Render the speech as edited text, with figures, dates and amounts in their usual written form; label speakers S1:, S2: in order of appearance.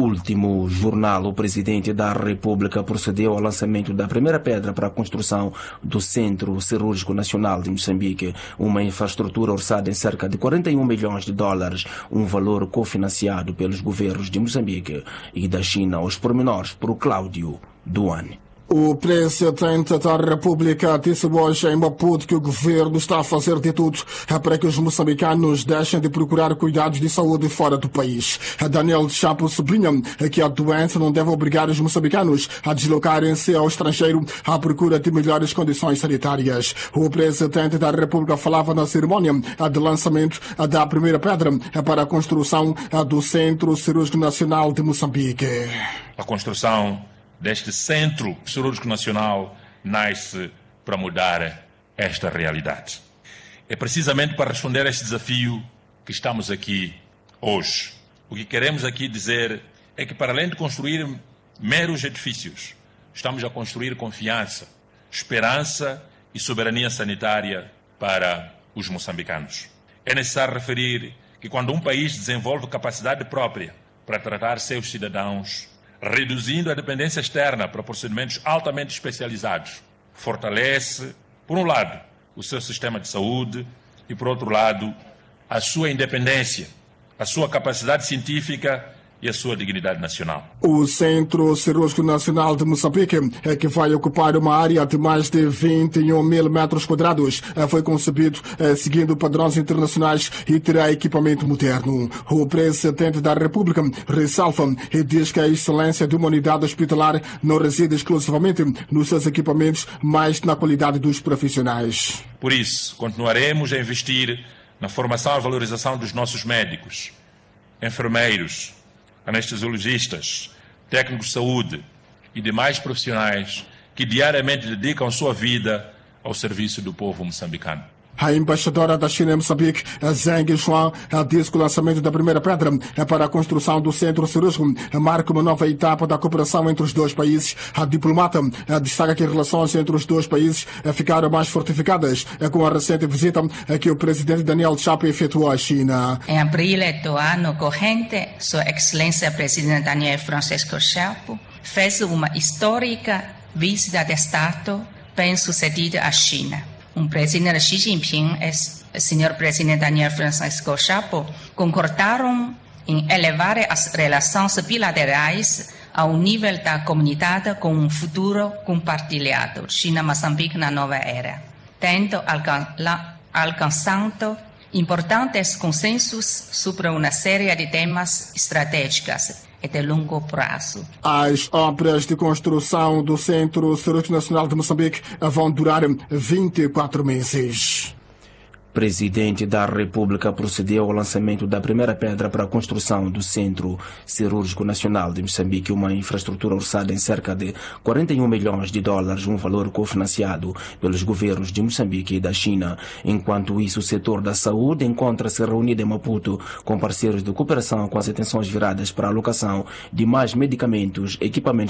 S1: Último jornal, o presidente da República procedeu ao lançamento da primeira pedra para a construção do Centro Cirúrgico Nacional de Moçambique, uma infraestrutura orçada em cerca de 41 milhões de dólares, um valor cofinanciado pelos governos de Moçambique e da China. Os pormenores por Cláudio Duane.
S2: O presidente da República disse hoje em Maputo que o governo está a fazer de tudo para que os moçambicanos deixem de procurar cuidados de saúde fora do país. Daniel Chapo sublinha que a doença não deve obrigar os moçambicanos a deslocarem-se ao estrangeiro à procura de melhores condições sanitárias. O presidente da República falava na cerimônia de lançamento da primeira pedra para a construção do Centro Cirúrgico Nacional de Moçambique.
S3: A construção deste Centro Cirúrgico Nacional nasce para mudar esta realidade. É precisamente para responder a este desafio que estamos aqui hoje. O que queremos aqui dizer é que, para além de construir meros edifícios, estamos a construir confiança, esperança e soberania sanitária para os moçambicanos. É necessário referir que quando um país desenvolve capacidade própria para tratar seus cidadãos, reduzindo a dependência externa para procedimentos altamente especializados, fortalece, por um lado, o seu sistema de saúde e, por outro lado, a sua independência, a sua capacidade científica e a sua dignidade nacional.
S2: O Centro Cirúrgico Nacional de Moçambique, que vai ocupar uma área de mais de 21 mil metros quadrados, foi concebido seguindo padrões internacionais e terá equipamento moderno. O presidente da República ressalva e diz que a excelência de uma unidade hospitalar não reside exclusivamente nos seus equipamentos, mas na qualidade dos profissionais.
S3: Por isso, continuaremos a investir na formação e valorização dos nossos médicos, enfermeiros, anestesiologistas, técnicos de saúde e demais profissionais que diariamente dedicam sua vida ao serviço do povo moçambicano.
S2: A embaixadora da China em Moçambique, Zheng Xuan, disse que o lançamento da primeira pedra para a construção do centro cirúrgico marca uma nova etapa da cooperação entre os dois países. A diplomata destaca que as relações entre os dois países ficaram mais fortificadas com a recente visita que o presidente Daniel Chapo efetuou à China.
S4: Em abril do ano corrente, Sua Excelência Presidente Daniel Francisco Chapo fez uma histórica visita de Estado bem-sucedida à China. O presidente Xi Jinping e o senhor presidente Daniel Francisco Chapo concordaram em elevar as relações bilaterais ao nível da comunidade com um futuro compartilhado, China-Moçambique na nova era, tendo alcançado importantes consensos sobre uma série de temas estratégicos e de longo prazo.
S2: As obras de construção do Centro Cirúrgico Nacional de Moçambique vão durar 24 meses.
S1: Presidente da República procedeu ao lançamento da primeira pedra para a construção do Centro Cirúrgico Nacional de Moçambique, uma infraestrutura orçada em cerca de 41 milhões de dólares, um valor cofinanciado pelos governos de Moçambique e da China. Enquanto isso, o setor da saúde encontra-se reunido em Maputo com parceiros de cooperação com as atenções viradas para a alocação de mais medicamentos, equipamentos